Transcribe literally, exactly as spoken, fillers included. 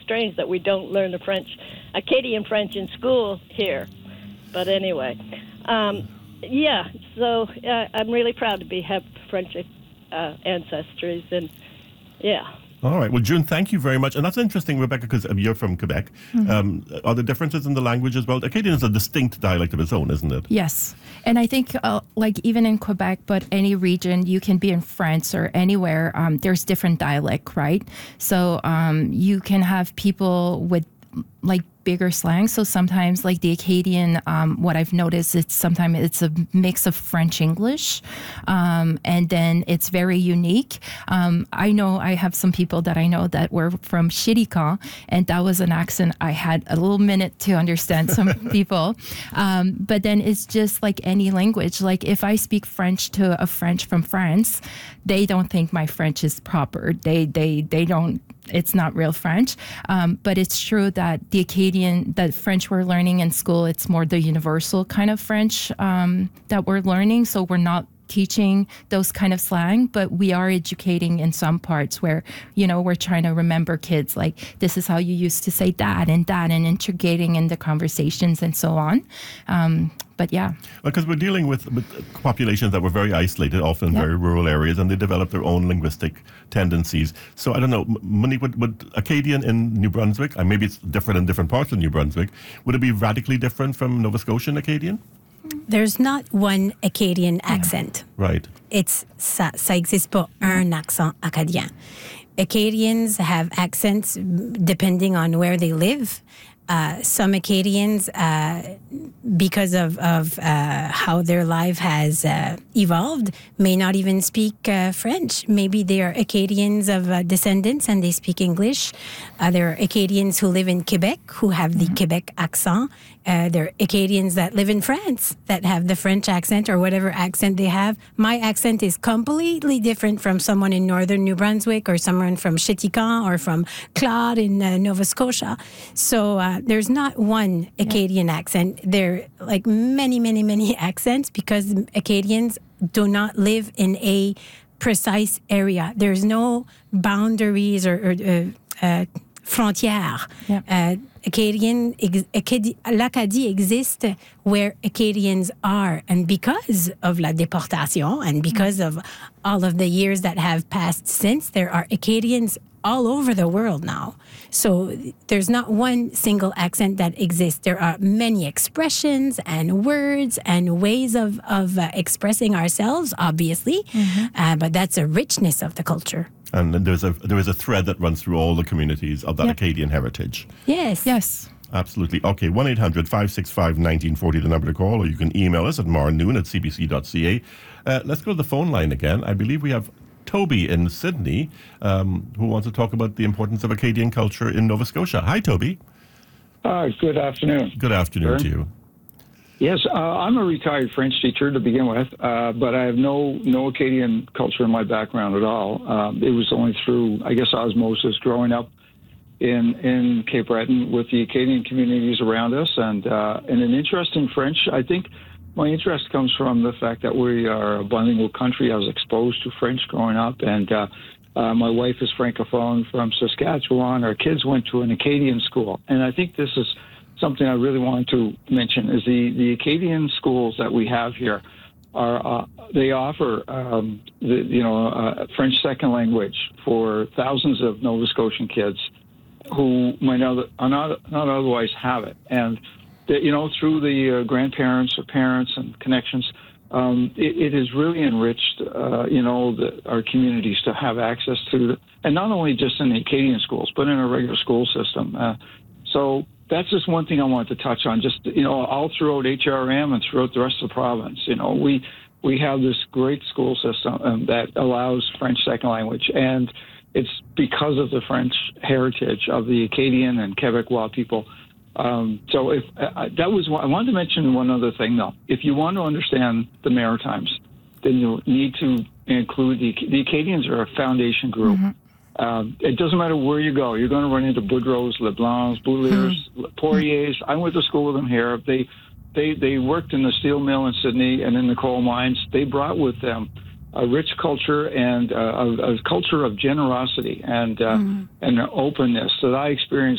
strange that we don't learn the French, Acadian French in school here. But anyway, um, yeah. So uh, I'm really proud to be have French uh, ancestries, and yeah. All right. Well, June, thank you very much. And that's interesting, Rebecca, because um, you're from Quebec. Mm-hmm. Um, are there differences in the language as well? Acadian is a distinct dialect of its own, isn't it? Yes. And I think, uh, like, even in Quebec, but any region, you can be in France or anywhere, um, there's different dialect, right? So um, you can have people with, like, bigger slang. So sometimes, like the Acadian, um, what I've noticed, it's sometimes it's a mix of French English, um, and then it's very unique. Um, I know I have some people that I know that were from Chirican, and that was an accent I had a little minute to understand some people. Um, but then it's just like any language. Like if I speak French to a French from France, they don't think my French is proper. They they they don't. It's not real French, um, but it's true that the Acadian, that French we're learning in school, it's more the universal kind of French um, that we're learning. So we're not teaching those kind of slang, but we are educating in some parts where, you know, we're trying to remember kids, like, this is how you used to say that and that, and integrating in the conversations and so on. Um, But yeah. Because we're dealing with, with populations that were very isolated, often in yep. very rural areas, and they develop their own linguistic tendencies. So I don't know, Monique, would, would Acadian in New Brunswick, and maybe it's different in different parts of New Brunswick, would it be radically different from Nova Scotian Acadian? There's not one Acadian accent. Yeah. Right. It's ça, ça existe pas un accent acadien. Acadians have accents depending on where they live. Uh, some Acadians, uh, because of, of uh, how their life has uh, evolved, may not even speak uh, French. Maybe they are Acadians of uh, descendants and they speak English. Uh, there are Acadians who live in Quebec who have the mm-hmm. Quebec accent. Uh, there are Acadians that live in France that have the French accent or whatever accent they have. My accent is completely different from someone in northern New Brunswick or someone from Chitican or from Claude in uh, Nova Scotia. So uh, there's not one Acadian yeah. accent. There are like many, many, many accents because Acadians do not live in a precise area. There's no boundaries or, or uh, uh, frontières. Yeah. Uh, Acadian, Acadi, l'Acadie existe where Acadians are. And because of la déportation and because of all of the years that have passed since, there are Acadians all over the world now. So there's not one single accent that exists. There are many expressions and words and ways of, of uh, expressing ourselves, obviously. Mm-hmm. Uh, but that's a richness of the culture. And there's a there is a thread that runs through all the communities of that yep. Acadian heritage. Yes. Yes. Absolutely. Okay, one eight hundred five six five one nine four zero, the number to call, or you can email us at marnoon at c b c dot c a. Uh, let's go to the phone line again. I believe we have Toby in Sydney um, who wants to talk about the importance of Acadian culture in Nova Scotia. Hi, Toby. Uh, good afternoon. Good afternoon sir. to you. Yes, uh, I'm a retired French teacher to begin with, uh, but I have no no Acadian culture in my background at all. Um, it was only through, I guess, osmosis, growing up in in Cape Breton with the Acadian communities around us, and uh, and an interest in French. I think my interest comes from the fact that we are a bilingual country. I was exposed to French growing up, and uh, uh, my wife is Francophone from Saskatchewan. Our kids went to an Acadian school, and I think this is something I really wanted to mention is the, the Acadian schools that we have here are uh, they offer um, the, you know uh, French second language for thousands of Nova Scotian kids who might not not, not otherwise have it, and that, you know through the uh, grandparents or parents and connections, um, it, it has really enriched uh, you know the, our communities to have access to the, and not only just in the Acadian schools but in our regular school system. Uh, so. That's just one thing I wanted to touch on. Just, you know, all throughout H R M and throughout the rest of the province, you know, we we have this great school system um, that allows French second language, and it's because of the French heritage of the Acadian and Quebecois people. Um, so if uh, that was, I wanted to mention one other thing though. If you want to understand the Maritimes, then you need to include the the Acadians are a foundation group. Mm-hmm. Um, it doesn't matter where you go. You're going to run into Boudreaux's, Leblancs, Bouliers, mm-hmm. Poiriers. I went to school with them here. They, they, they worked in the steel mill in Sydney and in the coal mines. They brought with them a rich culture and uh, a, a culture of generosity and uh, mm-hmm. and openness that I experienced